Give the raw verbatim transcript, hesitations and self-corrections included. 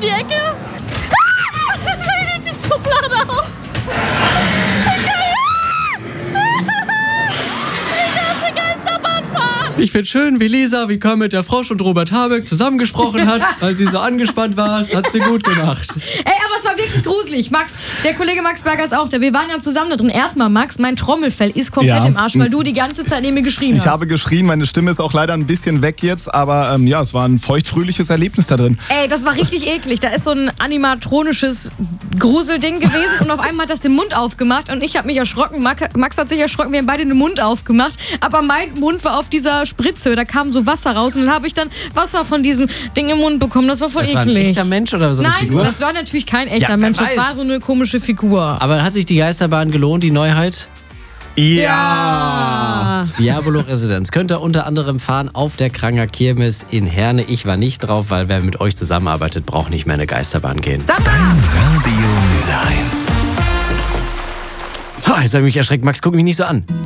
die Ecke. Ah! Die Schublade auf. Ich find's schön, wie Lisa, wie Kermit der Frosch und Robert Habeck zusammengesprochen hat, weil sie so angespannt war. Das hat sie gut gemacht. Ey, aber es war wirklich gruselig. Max, der Kollege Max Berger ist auch da. Wir waren ja zusammen da drin. Erstmal, Max, mein Trommelfell ist komplett Ja. im Arsch, weil du die ganze Zeit neben mir geschrien Ich hast. habe geschrien, meine Stimme ist auch leider ein bisschen weg jetzt, aber ähm, ja, es war ein feuchtfröhliches Erlebnis da drin. Ey, das war richtig eklig. Da ist so ein animatronisches Gruselding gewesen und auf einmal hat das den Mund aufgemacht und ich habe mich erschrocken. Max hat sich erschrocken, wir haben beide den Mund aufgemacht, aber mein Mund war auf dieser Spritze, da kam so Wasser raus und dann habe ich dann Wasser von diesem Ding im Mund bekommen. Das war voll Das eklig. war ein echter Mensch oder so eine Nein, Figur? das war natürlich kein echter Ja, wer Mensch, das weiß. war so eine komische Figur. Aber hat sich die Geisterbahn gelohnt, die Neuheit? Ja. Diabolo Residenz könnt ihr unter anderem fahren auf der Kranger Kirmes in Herne. Ich war nicht drauf, weil wer mit euch zusammenarbeitet, braucht nicht mehr eine Geisterbahn gehen. Sag mal! Radio Mülheim. Ha, jetzt habe ich mich erschreckt. Max, guck mich nicht so an.